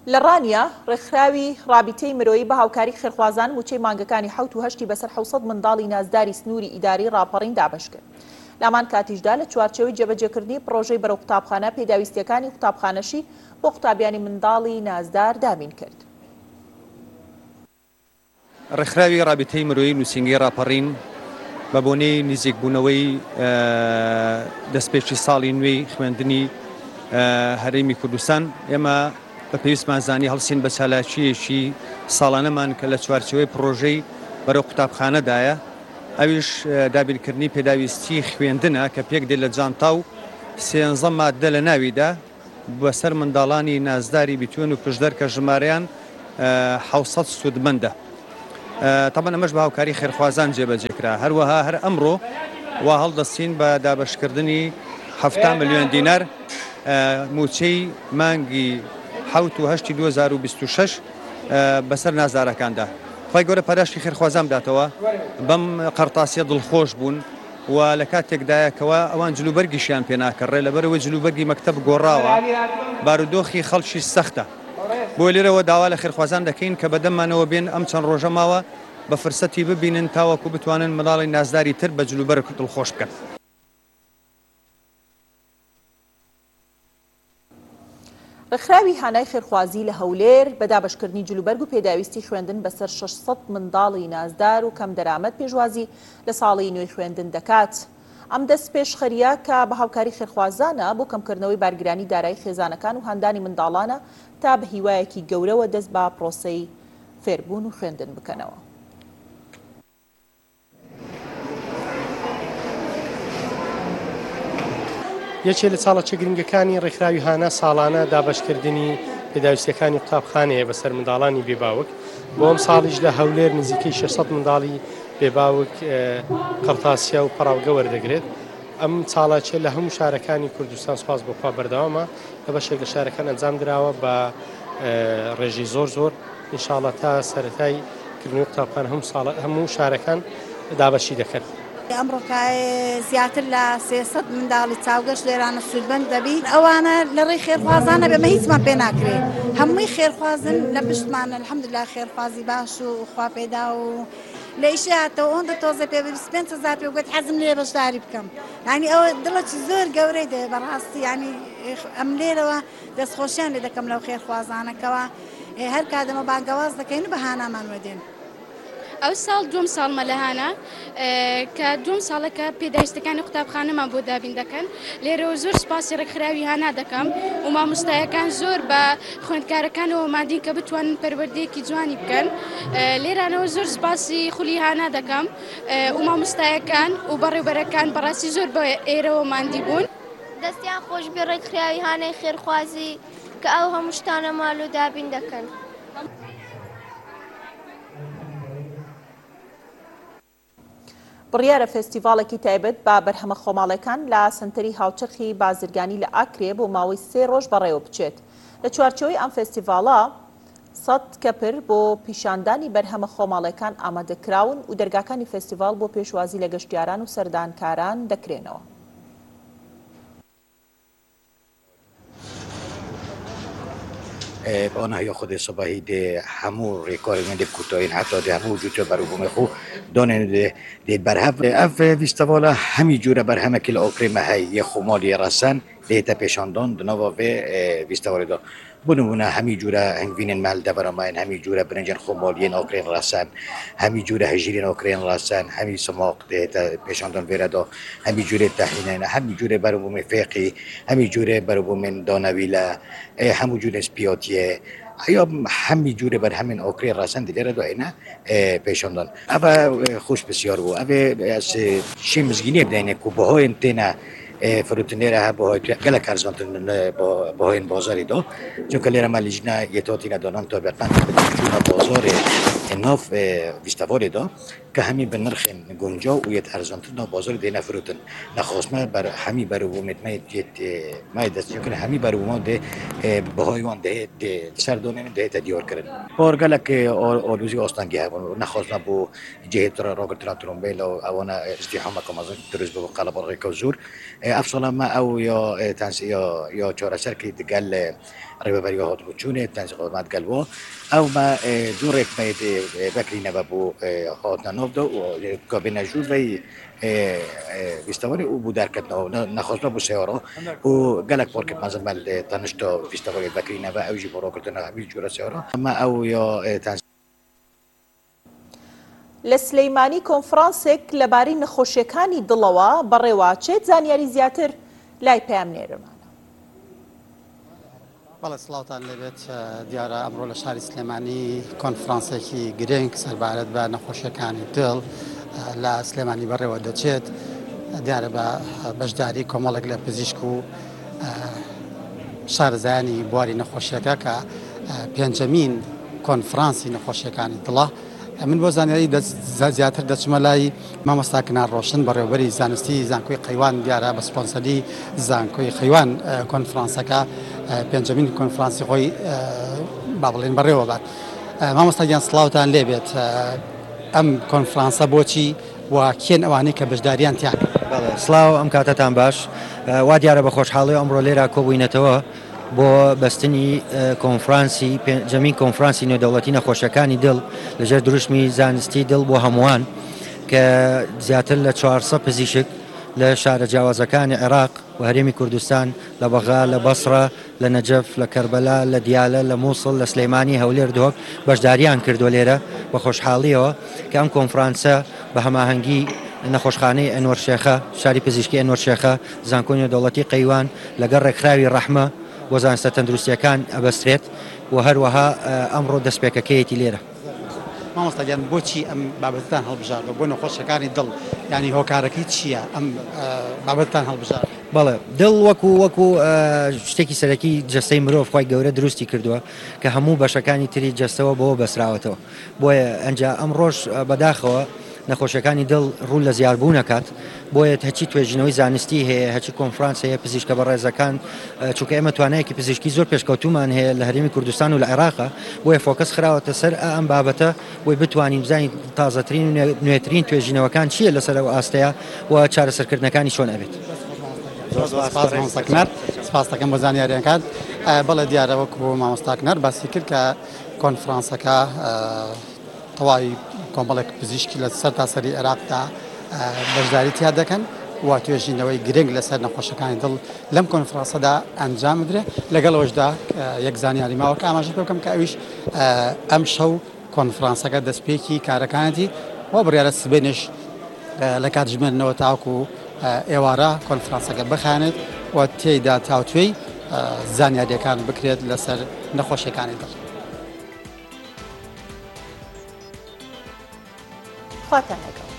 لە ڕانیا ڕێکخراوی ڕابطەی مرۆیی بە هاوکاری خێرخوازان موچەی مانگەکانی 7 و 8 بەسەر 600 منداڵی نازداری سنووری ئیداری ڕاپەڕین دابەش کرد. لامان کاتیشدا لە چوارچێوەی جێبەجێکردنی پرۆژەی بەرەو قوتابخانە پێداویستیەکانی قوتابخانەشی بۆ قوتابیانی منداڵی نازدار دابین کرد. ڕێکخراوی ڕابطەی مرۆیی نووسینگەی ڕاپەڕین بە بۆنەی نزیکبوونەوەی دەستپێکی ساڵی نوێی خوێندنی هەرێمی کوردستان ئێمە بە پێویستمان زانی هەڵسین بە چالاکیەکی ساڵانەمان کە لە چوارچێوەی پرۆژەی بەرەو قوتابخانەدایە، ئەویش دابینکردنی پێداویستی خوێندنە کە پێک دێت لە جانتا و 13 مادە لە ناویدا بەسەر منداڵانی نازداری بیتوێن و پشدەر کە ژمارەیان 700 سوودمەندە. تەبەن ئەمەش بە هاوکاری خێرخوازان جێبەجێکرا. هەروەها هەر ئەمڕۆ وا هەڵدەستین بە دابەشکردنی 7 ملیۆن دینار موچەی مانگی 7 و 8 2026 بەسەر نازدارەکاندا. خی گەورە پاداشتی خێرخوازان بداتەوە. بەم قەرتاسیە دڵخۆش بوون و لە کاتێکدایەکەوە ئەوان جلوبەرگیشیان پێ ناکەڕێ لەبەرەوەی جلوبەرگی مەکتەب گۆڕاوە، بارودۆخی خەڵکی سەختە. بۆ لێرەوە داوا لە خێرخوازان دەکەین کە بەدەمانەوە بێن ئەم چەند ڕۆژە ماوە بە فرسەتی ببینن تاوەکو بتوانن منداڵی نازداری تر بە جلوبەر دڵخۆش بکەن. ڕێکخراوی هانای خێرخوازی لە هەولێر بە دابەشکردنی جلوبەرگ و پێداویستی خوێندن بەسەر 600 منداڵی نازدار و کەم دەرامەت پێشوازی لە ساڵی نوێی خوێندن دەکات. ئەم دەست پێشخەریە کە بە هاوکاری خێرخوازانە بۆ کەمکردنەوەی بارگرانی دارایی خێزانەکان و هەندانی منداڵانە تا بە هیوایەکی گەورەوە دەست بە پرۆسەی فێربوون و خوێندن بکەنەوە. یەکێ لە چاڵەچە گرنگەکانی ڕێکخراوی هانا ساڵانە دابەشکردنی پێداویستیەکانی قوتابخانەیە بەسەر منداڵانی بێباوک. بۆ ئەم ساڵیش لە هەولێر نزیکەی 600 منداڵی بێباوک قەرتاسیە و پەراوگە وەردەگرێت. ئەم چاڵاچە لە هەموو شارەکانی کوردستان سوپاس بۆخوا بەردەوامە لە بەشێک لە شارەکان ئەنجام درراوە بە ڕێژی زۆر ئینشاڵڵا تا سەرەتای کردنەوەی قوتابخانە هەموو شارەکان دابەشی دەکەن. ئەمڕۆ زیاتر لە 300 منداڵی چاوگەشت لێرانە سوودمەند دەبین. ئەوانە لە ڕێی خێرخوازانە بێمە هیچمان پێ ناکرێت. هەمووی خێرخوازن لە پشتمانە الحەمدوللا خێرخوازی باش و خوا پێدا و لە ئیشی هاتەوە ئەوەندە تۆزە پێ 25,000 پێ بگوێت حەزم لێ بەشداری بکەم. یعنی ئەوە دڵێکی زۆر گەورەی دێ بەڕاستی. ینی ئەم لێرەوە دەستخۆشیان لێ دەکەم لەو خێرخوازانەکەوە هەر کادەمە بانگەواز دەکەین و بە هانامان وەدێن. ئەو ساڵ دوم ساڵمە لە هانا کە دوم ساڵەکە پێداویستەکانی قوتابخانەمان بۆ دابین دەکەن. لێرەوە زۆر سپاسی ڕێکخراوی هانا دەکەم و مامۆستایەکان زۆر بە خوێندکارەکانەوە مادین کە بتوانن پەروەردەیەکی جوانی بکەن. لێرانەوە زۆر سپاسی خولی هانا دەکەم و مامۆستایەکان و بەڕێوبەرەکان بەڕاستی زۆر بە ئێرەوە مادی بوون. دەستیان خۆش بێ ڕێکخراوی هانای خێرخوازی کە ئەو هەموو شتانە ماڵ و دابین دەکەن. بڕیارە فێستیڤالێکی تایبەت با بەرهەمە خۆماڵەکان لە سنتەری هاوچەرخی بازرگانی لە ئاکرێ بۆ ماوەی 3 ڕۆژ بەڕێوە بچێت. لە چوارچەوەی ئەم فێستیڤاڵە 100 کەپر بۆ پیشاندانی بەرهەمە خۆماڵەکان ئامادەکراون و دەرگاکانی فێستیڤال بۆ پێشوازی لە گەشتیاران و سەردانکاران دەکرێنەوە. آنها خود صباحی ده همو ریکاری من ده کوتاهین حتی ده همو وجود برای بوم خو دانن ده برهم اف ویستوالا همی جوره برهم کل آکری مهی یه خمالی رسن ده تپشاندان دنوا و ویستوالا دا بنمونه همی جوره هنگوین مال دبرامین همی جوره برنجان خمالین آکرین رسن همی جوره هجرین آکرین رسن همی سماق ده تپشاندان وردا همی جوره تحینین همی جوره برای بوم فقی همی جوره برای بوم دانویلا همو جوره اسپیاتیه یا همی جوره بر همین آکری رسن دیگر دو اینا پیشاندان. اول خوش بسیار بود. اول از شیمزگینی بدینه که باهای انتنا فروتنیره ها باهای گله کرزانتن باهای بازاری دو. چون که لیره مالیجنا یه تاتی ندانم تا بیان چون بازار ناف ویستاوال دا که همی به نرخ گنجا و یت ارزانتر نا بازار دی نفروتن نخواستمه بر همی بر ومت ما دست کنه همی بر وما ده بهایوان ده سردانه ده تدیار کردن بارگله که آلوزی آستانگی هوا نخواستمه بو جهت را راکتران ترومبیل و اوانا ازدحام کمازن دروز به قلب آقای کوزور افصلا ما او یا تنس یا چهارسر که دگل ربابری هات بچونه تنس قدمت گلوا او ما دورك ما بكري نبابو هاتنا نافدا و كابينة جور وي فيستاوالي و بو دركتنا نخواستنا بو سيارة و قالك باركت مازن مال تنشتا فيستاوالي بكري نبا او جي براكتنا همي جورا سيارة اما او يا تنس لە سلەیمانی کۆنفرانسێک لەبارەی نەخۆشیەکانی دڵەوە بەڕێوەچێت زانیاری زیاتر لای پەیامنێرەمان. بەڵێ سڵاوتان لەبێت دیارە ئەمڕۆ لە شاری سلێمانی کۆنفرانسێکی گرنگ سەربارەت بە نەخۆشیەکانی دڵ لە سلێمانی بەڕێوە دەچێت دیارە بە بەشداری کۆمەڵێک لە پزیشک و شارەزایانی بواری نەخۆشیەکە کە پێنجەمین کۆنفرانسی نەخۆشیەکانی دڵە من بۆ زانیاری زیاتر دەچمە لای مامۆستا کنار ڕۆشن بەڕێوەبەری زانستی زانکۆی قەیوان دیارە بە سپۆنسەری زانکۆی قەیوان کۆنفرانسەکە پێنجەمین کۆنفرانسی خۆی با بڵێن بەڕێوە بات مامۆستا گیان سڵاوتان لێبێت ئەم کۆنفرانسە بۆچی و کێن ئەوانەی کە بەشداریان تیا سڵاو ئەم کاتتان باش وا دیارە بە خۆشحاڵی ئەمڕۆ لێرە کۆبووینەتەوە بۆ بەستنی کۆنفرانسی جەمین کۆنفرانسی نێودەوڵەتی نەخۆشیەکانی دڵ لەژێر دروشمی زانستی دڵ بۆ هەمووان کە زیاتر لە 400 پزیشک لە شارە جیاوازەکانی عێراق و هەرێمی کوردستان لە بەغا لە بەسڕە لە نەجەف لە کەربەلا لە دیالە لە مووسڵ لە سلەیمانی هەولێر دۆک بەشداریان کردووە لێرە بە خۆشحاڵیەوە کە ئەم کۆنفرانسە بە هەماهەنگی نەخۆشخانەی ئەنوەر شێخە شاری پزیشکی ئەنوەر شێخە زانکۆی نێودەوڵەتی قەیوان لەگەڵ ڕێکخراوی ڕەحمە بۆ زانستە تەندروستیەکان ئەبەسترێت و هەروەها ئەمڕۆ دەستپێکەکەیەتی لێرە. مامۆستا گیان بۆچی ئەم بابەتتان هەڵبژاردەوە بۆ نەخۆشیەکانی دڵ ینی هۆکارەکەی چییە ئەم بابەتتان هەڵبژار؟ بەڵێ دڵ وەکو شتێکی سەرەکی جەستەی مرۆڤ خۆی گەورە دروستی کردووە کە هەموو بەشەکانی تری جەستەوە بەوە بەسراوەتەوە بۆیە ئەنجا ئەم ڕۆژ بەداخەوە نەخۆشیەکانی دڵ ڕوو لە زیاربوو نەکات بۆیە هەچی توێژینەوەی زانستی هەیە هەچی کۆنفرانس هەیە پزیشکە بەڕێزەکان چونکە ئێمە توانایەکی پزیشکی زۆر پێشکەوتومان هەیە لە هەرێمی کوردستان و لە عێراقا بۆیە فۆکەس خراوەتە سەر ئەم بابەتە بۆی بتوانین بزانین تازەترین و نوێترین توێژینەوەکان چییە لەسەر ئەو ئاستەیە و چارەسەرکردنەکانی چۆن ئەبێت. سپاس دەکەم بۆ زانیاریەکان بەڵێ دیارە وەکو مامۆستا کنار باسی کرد کە کۆنفرانسەکە تەواوی کۆمەڵێک پزیشکی لە سەر تاسەری عێراقدا بەشداری تیا دەکەن و توێژینەوەی گرنگ لەسەر نەخۆشیەکانی دڵ لەم کۆنفرانسەدا ئەنجام بدرێت لەگەڵەوەشدا یەک زانیاری ماوە کە ئاماژە پێ بکەم کە ئەویش ئەم شەو کۆنفرانسەکە دەستپێکی کارەکانەتی بۆ بڕیارە سبێنش لە کاتژمێنەوە تاوکو ئێوارە کۆنفرانسەکە بخانێت و تێیدا تاوتوێی زانیاریەکان بکرێت لەسەر نەخۆشیەکانی دڵ. خواتان لەگەڵ